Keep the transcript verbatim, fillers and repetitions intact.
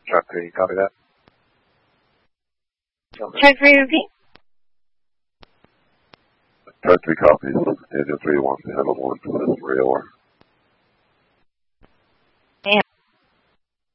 Track three, copy that. Track three, repeat. Track three copies. Engine three wants to handle one to this three or.